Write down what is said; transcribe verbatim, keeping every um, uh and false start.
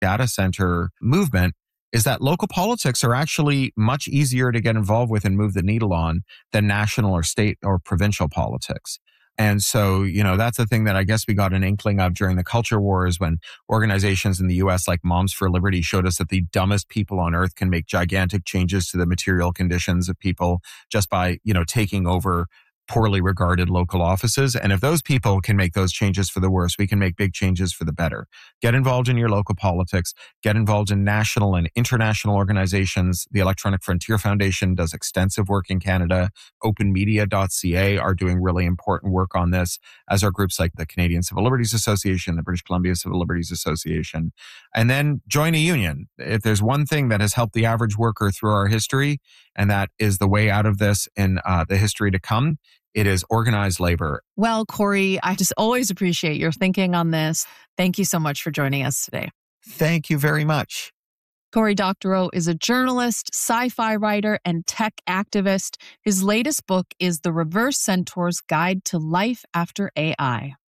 data center movement is that local politics are actually much easier to get involved with and move the needle on than national or state or provincial politics. And so, you know, that's the thing that I guess we got an inkling of during the culture wars when organizations in the U S like Moms for Liberty showed us that the dumbest people on earth can make gigantic changes to the material conditions of people just by, you know, taking over poorly regarded local offices. And if those people can make those changes for the worse, we can make big changes for the better. Get involved in your local politics, get involved in national and international organizations. The Electronic Frontier Foundation does extensive work in Canada. open media dot c a are doing really important work on this, as are groups like the Canadian Civil Liberties Association, the British Columbia Civil Liberties Association. And then join a union. If there's one thing that has helped the average worker through our history, and that is the way out of this in uh, the history to come, it is organized labor. Well, Cory, I just always appreciate your thinking on this. Thank you so much for joining us today. Thank you very much. Cory Doctorow is a journalist, sci-fi writer, and tech activist. His latest book is The Reverse Centaur's Guide to Life After A I.